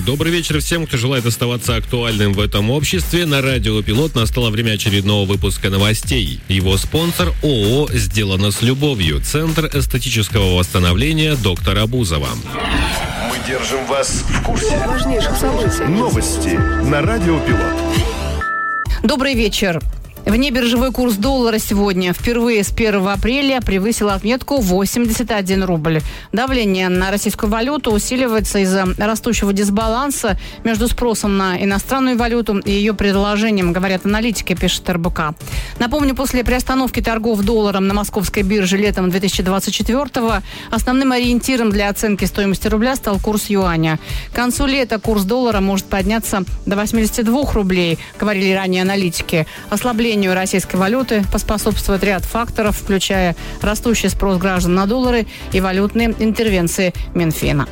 Добрый вечер всем, кто желает оставаться актуальным в этом обществе. На радио «Пилот» настало время очередного выпуска новостей. Его спонсор ООО «Сделано с любовью». Центр эстетического восстановления доктора Бузова. Мы держим вас в курсе важнейших событий. Новости на радио «Пилот». Добрый вечер. Внебиржевой курс доллара сегодня впервые с 1 апреля превысил отметку 81 рубль. Давление на российскую валюту усиливается из-за растущего дисбаланса между спросом на иностранную валюту и ее предложением, говорят аналитики, пишет РБК. Напомню, после приостановки торгов долларом на московской бирже летом 2024-го основным ориентиром для оценки стоимости рубля стал курс юаня. К концу лета курс доллара может подняться до 82 рублей, говорили ранее аналитики. Ослаблению российской валюты поспособствует ряд факторов, включая растущий спрос граждан на доллары и валютные интервенции Минфина.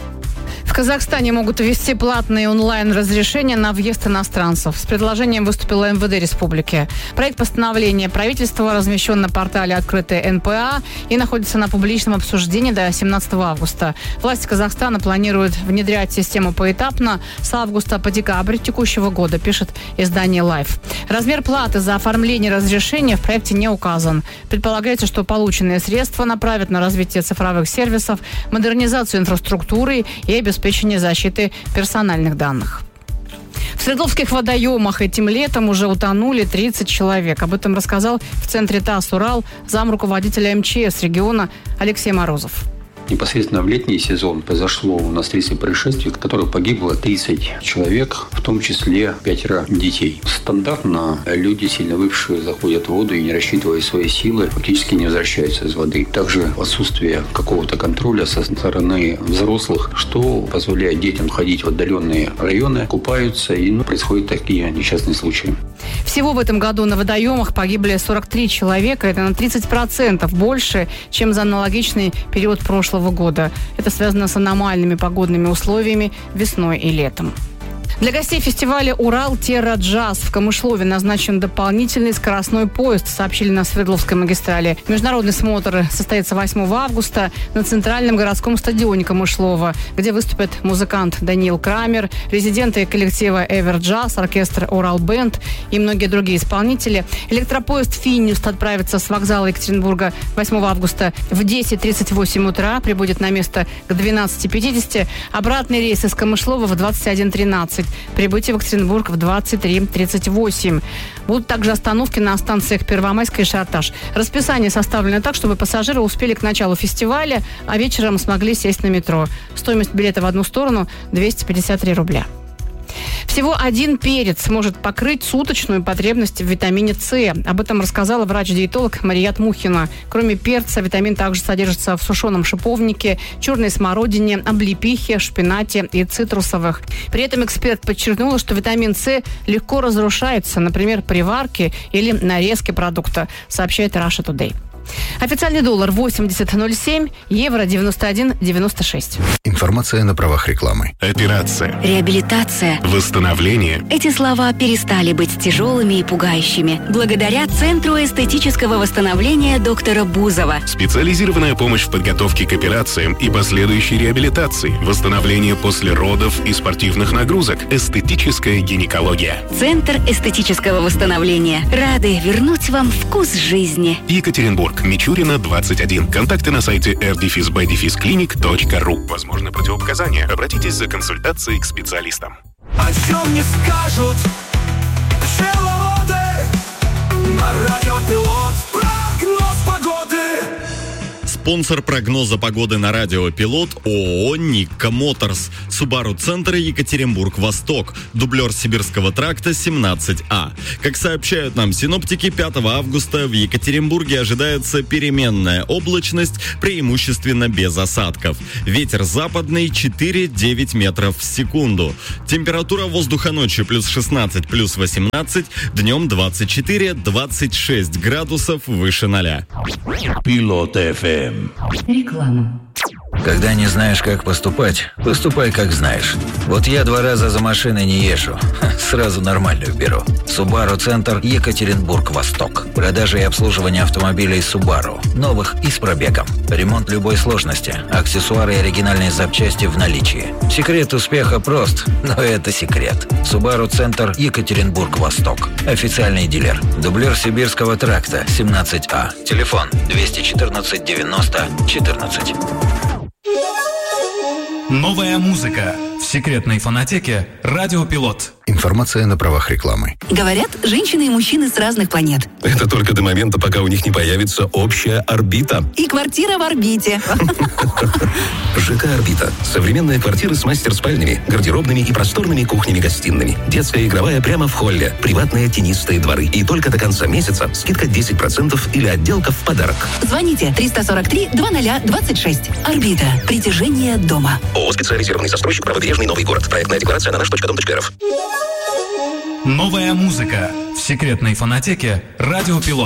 В Казахстане могут ввести платные онлайн-разрешения на въезд иностранцев. С предложением выступила МВД республики. Проект постановления правительства размещен на портале «Открытый НПА» и находится на публичном обсуждении до 17 августа. Власти Казахстана планируют внедрять систему поэтапно с августа по декабрь текущего года, пишет издание Life. Размер платы за оформление разрешения в проекте не указан. Предполагается, что полученные средства направят на развитие цифровых сервисов, модернизацию инфраструктуры и обеспечение защиты персональных данных. В Свердловских водоемах этим летом уже утонули 30 человек. Об этом рассказал в центре ТАСС «Урал» замруководителя МЧС региона Алексей Морозов. Непосредственно в летний сезон произошло у нас 30 происшествий, в которых погибло 30 человек, в том числе 5 детей. Стандартно люди, сильно выпившие, заходят в воду и, не рассчитывая свои силы, фактически не возвращаются из воды. Также отсутствие какого-то контроля со стороны взрослых, что позволяет детям ходить в отдаленные районы, купаются, и происходят такие несчастные случаи. Всего в этом году на водоемах погибли 43 человека. Это на 30% больше, чем за аналогичный период прошлого года. Это связано с аномальными погодными условиями весной и летом. Для гостей фестиваля «Урал Терра Джаз» в Камышлове назначен дополнительный скоростной поезд, сообщили на Свердловской магистрали. Международный смотр состоится 8 августа на центральном городском стадионе Камышлова, где выступят музыкант Даниил Крамер, резиденты коллектива «Эвер Джаз», оркестр «Урал Бенд» и многие другие исполнители. Электропоезд «Финист» отправится с вокзала Екатеринбурга 8 августа в 10:38 утра, прибудет на место к 12:50. Обратный рейс из Камышлова в 21:13. Прибытие в Екатеринбург в 23:38. Будут также остановки на станциях Первомайская и Шарташ. Расписание составлено так, чтобы пассажиры успели к началу фестиваля, а вечером смогли сесть на метро. Стоимость билета в одну сторону – 253 рубля. Всего один перец может покрыть суточную потребность в витамине С. Об этом рассказала врач-диетолог Марият Мухина. Кроме перца, витамин также содержится в сушеном шиповнике, черной смородине, облепихе, шпинате и цитрусовых. При этом эксперт подчеркнула, что витамин С легко разрушается, например, при варке или нарезке продукта, сообщает Russia Today. Официальный доллар 80.07, евро 91.96. Информация на правах рекламы. Операция. Реабилитация. Восстановление. Эти слова перестали быть тяжелыми и пугающими благодаря Центру эстетического восстановления доктора Бузова. Специализированная помощь в подготовке к операциям и последующей реабилитации. Восстановление после родов и спортивных нагрузок. Эстетическая гинекология. Центр эстетического восстановления. Рады вернуть вам вкус жизни. Екатеринбург. Мичурина, 21. Контакты на сайте r-b-clinic.ru. Возможны противопоказания. Обратитесь за консультацией к специалистам. О чем не скажут пчеловоды на радио «Пилот». Прогноз погоды. Спонсор прогноза погоды на радио «Пилот» ООО «Никко Моторс». Субару-центр Екатеринбург-Восток. Дублер Сибирского тракта 17А. Как сообщают нам синоптики, 5 августа в Екатеринбурге ожидается переменная облачность, преимущественно без осадков. Ветер западный 4-9 метров в секунду. Температура воздуха ночью плюс 16, плюс 18, днем 24-26 градусов выше 0. Пилот FM. Реклама. Когда не знаешь, как поступать, поступай, как знаешь. Вот я 2 раза за машиной не езжу. Сразу нормальную беру. Subaru Центр, Екатеринбург-Восток. Продажа и обслуживание автомобилей Subaru. Новых и с пробегом. Ремонт любой сложности. Аксессуары и оригинальные запчасти в наличии. Секрет успеха прост, но это секрет. Subaru Центр, Екатеринбург-Восток. Официальный дилер. Дублер Сибирского тракта, 17А. Телефон 214 90 14. Новая музыка в секретной фонотеке «Радио Пилот». Информация на правах рекламы. Говорят, женщины и мужчины с разных планет. Это только до момента, пока у них не появится общая орбита. И квартира в орбите. ЖК «Орбита». Современные квартиры с мастер-спальнями, гардеробными и просторными кухнями-гостиными. Детская игровая прямо в холле. Приватные тенистые дворы. И только до конца месяца скидка 10% или отделка в подарок. Звоните 343-2026. «Орбита». Притяжение дома. ООО «Специализированный застройщик. Правобережный Новый город». Проектная декларация на наш.дом.рф. Новая музыка в секретной фонотеке «Радио Пилот».